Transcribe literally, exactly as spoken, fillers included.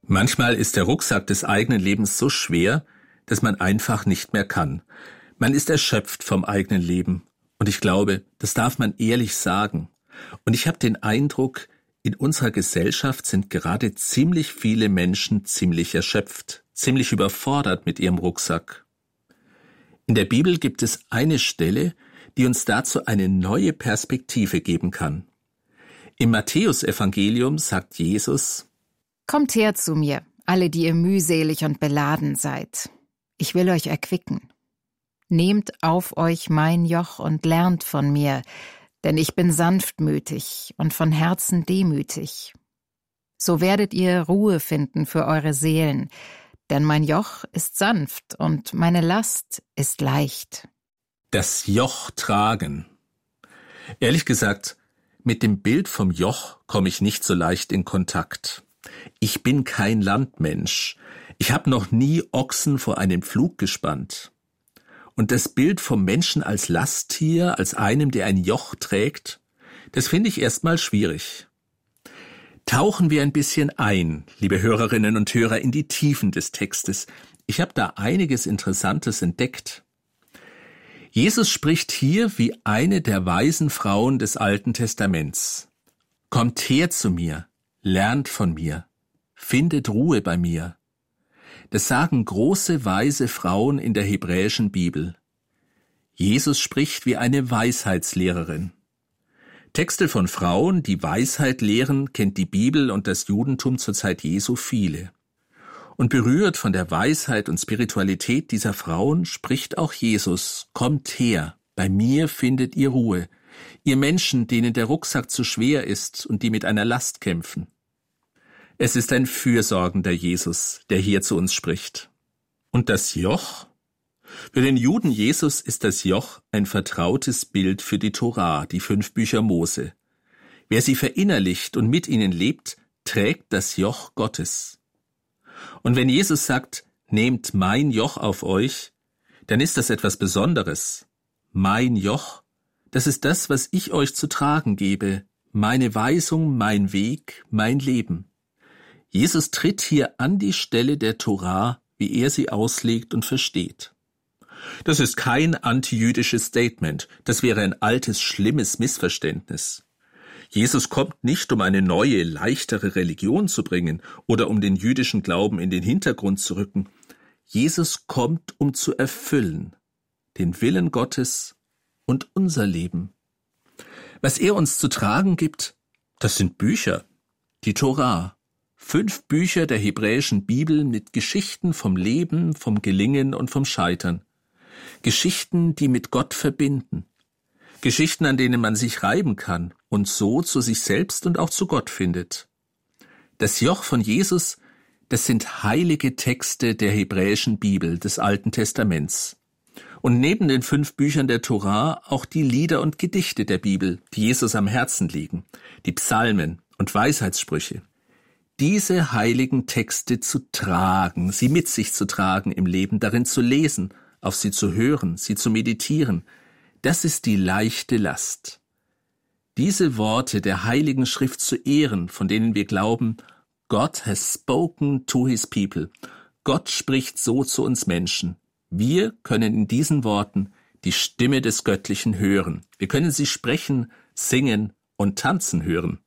Manchmal ist der Rucksack des eigenen Lebens so schwer, dass man einfach nicht mehr kann. Man ist erschöpft vom eigenen Leben. Und ich glaube, das darf man ehrlich sagen. Und ich habe den Eindruck, in unserer Gesellschaft sind gerade ziemlich viele Menschen ziemlich erschöpft, ziemlich überfordert mit ihrem Rucksack. In der Bibel gibt es eine Stelle, die uns dazu eine neue Perspektive geben kann. Im Matthäusevangelium sagt Jesus: Kommt her zu mir, alle, die ihr mühselig und beladen seid. Ich will euch erquicken. Nehmt auf euch mein Joch und lernt von mir, denn ich bin sanftmütig und von Herzen demütig. So werdet ihr Ruhe finden für eure Seelen, denn mein Joch ist sanft und meine Last ist leicht. Das Joch tragen. Ehrlich gesagt, mit dem Bild vom Joch komme ich nicht so leicht in Kontakt. Ich bin kein Landmensch. Ich habe noch nie Ochsen vor einen Pflug gespannt. Und das Bild vom Menschen als Lasttier, als einem, der ein Joch trägt, das finde ich erstmal schwierig. Tauchen wir ein bisschen ein, liebe Hörerinnen und Hörer, in die Tiefen des Textes. Ich habe da einiges Interessantes entdeckt. Jesus spricht hier wie eine der weisen Frauen des Alten Testaments. Kommt her zu mir, lernt von mir, findet Ruhe bei mir. Das sagen große, weise Frauen in der hebräischen Bibel. Jesus spricht wie eine Weisheitslehrerin. Texte von Frauen, die Weisheit lehren, kennt die Bibel und das Judentum zur Zeit Jesu viele. Und berührt von der Weisheit und Spiritualität dieser Frauen spricht auch Jesus: Kommt her, bei mir findet ihr Ruhe, ihr Menschen, denen der Rucksack zu schwer ist und die mit einer Last kämpfen. Es ist ein fürsorgender Jesus, der hier zu uns spricht. Und das Joch? Für den Juden Jesus ist das Joch ein vertrautes Bild für die Tora, die fünf Bücher Mose. Wer sie verinnerlicht und mit ihnen lebt, trägt das Joch Gottes. Und wenn Jesus sagt, nehmt mein Joch auf euch, dann ist das etwas Besonderes. Mein Joch, das ist das, was ich euch zu tragen gebe, meine Weisung, mein Weg, mein Leben. Jesus tritt hier an die Stelle der Tora, wie er sie auslegt und versteht. Das ist kein antijüdisches Statement, das wäre ein altes, schlimmes Missverständnis. Jesus kommt nicht, um eine neue, leichtere Religion zu bringen oder um den jüdischen Glauben in den Hintergrund zu rücken. Jesus kommt, um zu erfüllen den Willen Gottes und unser Leben. Was er uns zu tragen gibt, das sind Bücher, die Tora. Fünf Bücher der hebräischen Bibel mit Geschichten vom Leben, vom Gelingen und vom Scheitern. Geschichten, die mit Gott verbinden. Geschichten, an denen man sich reiben kann und so zu sich selbst und auch zu Gott findet. Das Joch von Jesus, das sind heilige Texte der hebräischen Bibel, des Alten Testaments. Und neben den fünf Büchern der Tora auch die Lieder und Gedichte der Bibel, die Jesus am Herzen liegen, die Psalmen und Weisheitssprüche. Diese heiligen Texte zu tragen, sie mit sich zu tragen im Leben, darin zu lesen, auf sie zu hören, sie zu meditieren, das ist die leichte Last. Diese Worte der Heiligen Schrift zu ehren, von denen wir glauben, God has spoken to his people. Gott spricht so zu uns Menschen. Wir können in diesen Worten die Stimme des Göttlichen hören. Wir können sie sprechen, singen und tanzen hören.